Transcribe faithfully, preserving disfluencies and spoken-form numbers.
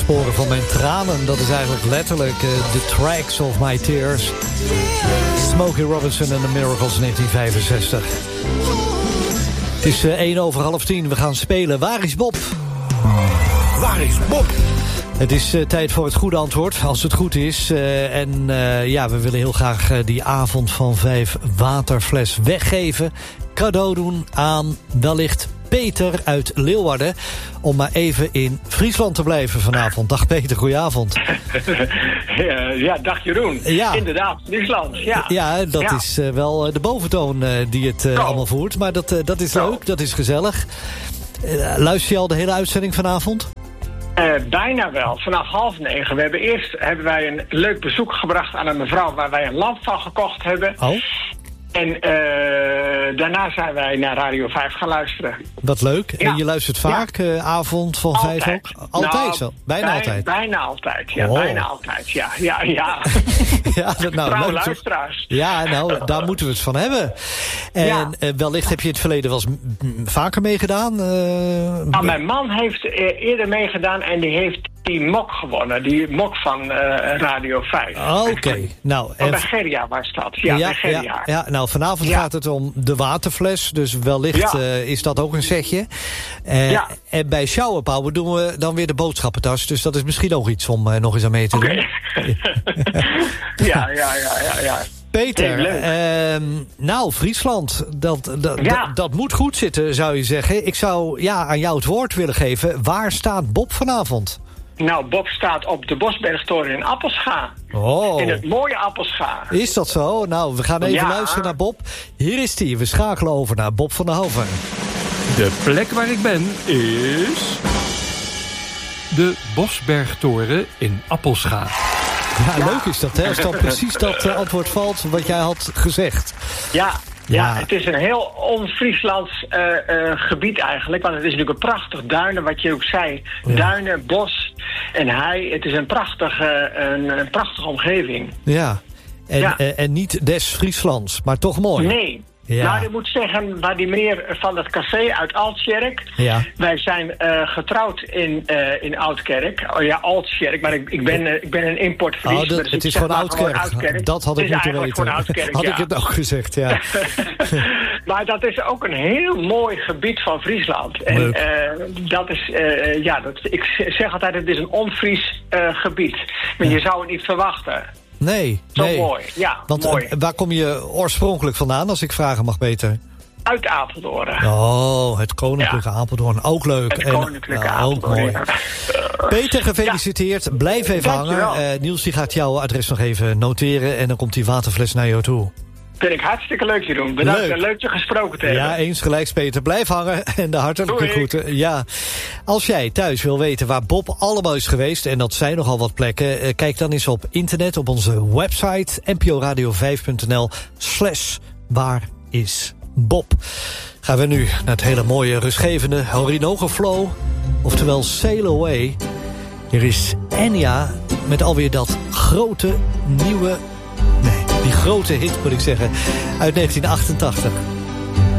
Sporen van mijn tranen, dat is eigenlijk letterlijk uh, The Tracks of My Tears. Smokey Robinson en The Miracles, negentien vijfenzestig. Het is uh, één over half tien, we gaan spelen. Waar is Bob? Waar is Bob? Het is uh, tijd voor het goede antwoord, als het goed is. Uh, en uh, ja, we willen heel graag uh, die avond van vijf waterfles weggeven. Cadeau doen aan wellicht Peter uit Leeuwarden. Om maar even in Friesland te blijven vanavond. Dag Peter, goedenavond. Ja, ja, dag Jeroen. Ja. Inderdaad, Friesland. Ja, ja dat ja. is uh, wel de boventoon uh, die het uh, allemaal voert. Maar dat, uh, dat is Zo. leuk, dat is gezellig. Uh, luister je al de hele uitzending vanavond? Uh, bijna wel, vanaf half negen. We hebben eerst hebben wij een leuk bezoek gebracht aan een mevrouw waar wij een lamp van gekocht hebben. Oh. En uh, daarna zijn wij naar Radio vijf gaan luisteren. Wat leuk. Ja. En je luistert vaak, ja. uh, avond van altijd. vijf ook? Altijd nou, zo? Bijna bij, altijd? Bijna altijd, ja. Oh. Bijna altijd, ja. Ja, ja. ja dat, nou, Trouw leuk, luisteraars. Ja, nou, daar moeten we het van hebben. En ja. uh, wellicht heb je in het verleden wel eens m- vaker meegedaan? Uh, nou, mijn man heeft uh, eerder meegedaan en die heeft die mok gewonnen. Die mok van uh, Radio vijf. Oké. Okay. Nou, en bij Gerja was dat. Ja, ja, bij Gerja. Ja, ja, nou, vanavond ja. gaat het om de waterfles. Dus wellicht ja. uh, is dat ook een setje. Uh, ja. En bij Shower Power doen we dan weer de boodschappentas. Dus dat is misschien ook iets om uh, nog eens aan mee te okay. doen. ja, ja, ja, ja, ja. Peter, uh, nou, Friesland, dat, dat, ja. dat, dat moet goed zitten, zou je zeggen. Ik zou ja, aan jou het woord willen geven. Waar staat Bob vanavond? Nou, Bob staat op de Bosbergtoren in Appelscha. Oh. In het mooie Appelscha. Is dat zo? Nou, we gaan even ja. luisteren naar Bob. Hier is hij. We schakelen over naar Bob van der Hoven. De plek waar ik ben is de Bosbergtoren in Appelscha. Ja, ja, leuk is dat, hè? Als dan precies dat uh, antwoord valt wat jij had gezegd. Ja. Ja, het is een heel on-Frieslands uh, uh, gebied eigenlijk. Want het is natuurlijk een prachtig duinen, wat je ook zei. Ja. Duinen, bos en hei. Het is een prachtige, een, een prachtige omgeving. Ja, en, ja. Uh, en niet des Frieslands, maar toch mooi. Nee. Ja. Nou, ik moet zeggen, waar die meneer van dat café uit Altkerk... Ja. Wij zijn uh, getrouwd in, uh, in Oudkerk. Oh ja, Altkerk, maar ik, ik, ben, uh, ik ben een importfries. Oh, dat, dus het is gewoon Oudkerk. Oudkerk. Dat had ik moeten weten. Oudkerk, had ja. ik het ook gezegd, ja. Maar dat is ook een heel mooi gebied van Friesland. En uh, dat is, uh, ja, dat, ik zeg altijd, het is een on-Fries uh, gebied. Maar ja. je zou het niet verwachten. Nee, Zo nee. mooi, ja, Want mooi. Uh, waar kom je oorspronkelijk vandaan, als ik vragen mag, Peter? Uit Apeldoorn. Oh, het Koninklijke ja. Apeldoorn. Ook leuk. Het Koninklijke en, nou, Apeldoorn. Ook mooi. Peter, gefeliciteerd. Ja. Blijf even Dankjewel. hangen. Uh, Niels die gaat jouw adres nog even noteren en dan komt die waterfles naar jou toe. Vind ik hartstikke leuk, Jeroen. Bedankt leuk. en leuk je gesproken te hebben. Ja, eens gelijk, Peter. Blijf hangen en de hartelijke groeten. Ja. Als jij thuis wil weten waar Bob allemaal is geweest, en dat zijn nogal wat plekken, kijk dan eens op internet op onze website n p o radio vijf punt n l slash waar is Bob. Gaan we nu naar het hele mooie, rustgevende Orinoco Flow, oftewel Sail Away. Hier is Enya met alweer dat grote nieuwe... Nee, die grote hit moet ik zeggen, uit negentien achtentachtig.